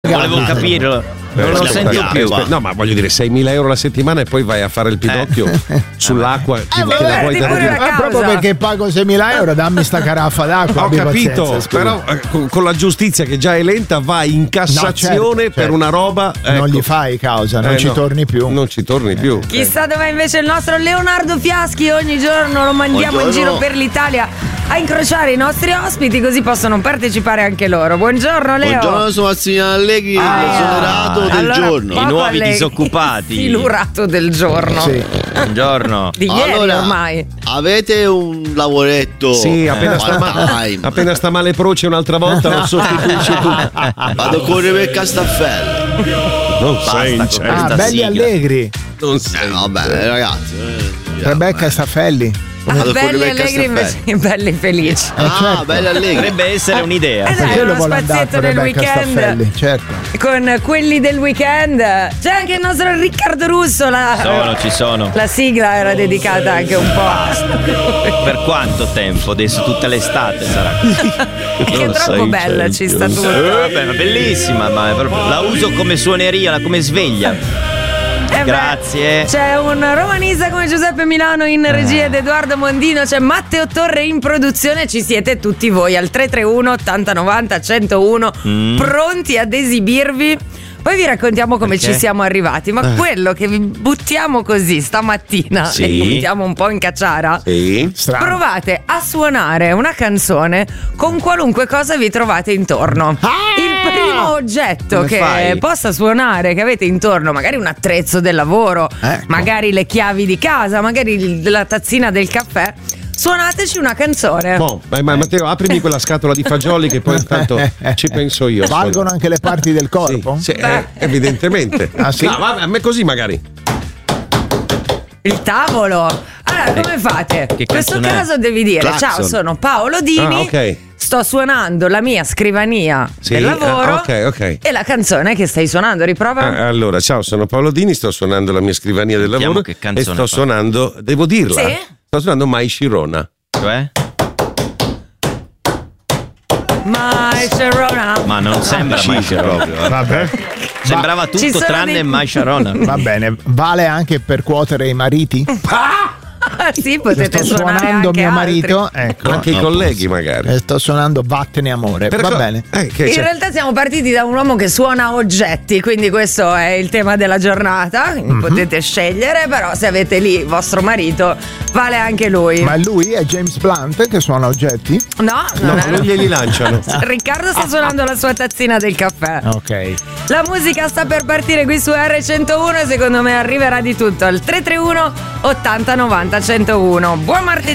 Volevo capirlo. Non lo sento più. No, ma voglio dire, 6.000 euro la settimana e poi vai a fare il pidocchio sull'acqua che la vuoi dare. Proprio perché pago 6.000 euro, dammi sta caraffa d'acqua. Ho capito, però con la giustizia che già è lenta vai in Cassazione per una roba. Non gli fai causa, non ci torni più. Non ci torni più. Chissà dov'è invece il nostro Leonardo Fiaschi. Ogni giorno lo mandiamo in giro per l'Italia a incrociare i nostri ospiti, così possono partecipare anche loro. Buongiorno Leo. Buongiorno, sono Massimiliano Allegri, l'esonerato del giorno. I nuovi disoccupati. Ilurato del giorno. Sì. Buongiorno. Di ieri ormai. Avete un lavoretto? Sì, appena sta male Proce un'altra volta lo sostituisci tu. Vado a correre per Castelfello. Non sei belli allegri. Non sei. Vabbè, ragazzi. Rebecca Staffelli. Belli allegri invece belli felici. Certo. Belli allegri. Potrebbe essere un'idea. Perché lo uno vuole andare spazietto con nel Rebecca weekend. Staffelli, certo. Con quelli del weekend. C'è anche il nostro Riccardo Russo. Ci sono. La sigla era dedicata anche un po'. Per quanto tempo? Adesso tutta l'estate sarà. Che è troppo bella, ci sta tutto. Vabbè, ma bellissima, ma è proprio, la uso come suoneria, come sveglia. Grazie. C'è un romanista come Giuseppe Milano in regia ed Edoardo Mondino, c'è Matteo Torre in produzione, ci siete tutti voi al 331 80 90 101 pronti ad esibirvi. Poi vi raccontiamo come ci siamo arrivati, ma quello che vi buttiamo così stamattina e buttiamo un po' in cacciara, provate a suonare una canzone con qualunque cosa vi trovate intorno. Il primo oggetto che possa suonare, che avete intorno, magari un attrezzo del lavoro, magari le chiavi di casa, magari la tazzina del caffè, suonateci una canzone. Vai, Matteo, aprimi quella scatola di fagioli che poi intanto ci penso io. Valgono anche le parti del corpo? Sì, evidentemente. Sì? No, vabbè, a me così magari. Il tavolo. Allora, come fate? In questo caso devi dire: Claxon. ciao, sono Paolo Dini. Sto suonando la mia scrivania del lavoro. Ok. E la canzone che stai suonando, riprova. Allora, ciao, sono Paolo Dini, sto suonando la mia scrivania del lavoro. Che canzone e sto suonando, devo dirla. Sì? Sto suonando Mai Sharona. Cioè? Mai Sharona. Ma non sembra Mai Sharona. Vabbè. Sembrava tutto tranne Mai Sharona. Va bene, vale anche per cuotere i mariti? Sì, potete sto suonare suonando anche mio altri. marito, ecco. Anche i colleghi magari. Sto suonando Vattene amore. Va bene. In realtà siamo partiti da un uomo che suona oggetti, quindi questo è il tema della giornata. Potete scegliere, però se avete lì vostro marito, vale anche lui. Ma lui è James Blunt che suona oggetti? No, non glieli lanciano. Riccardo sta suonando la sua tazzina del caffè. Ok. La musica sta per partire qui su R101 e secondo me arriverà di tutto al 331 80 90 101. Buon martedì.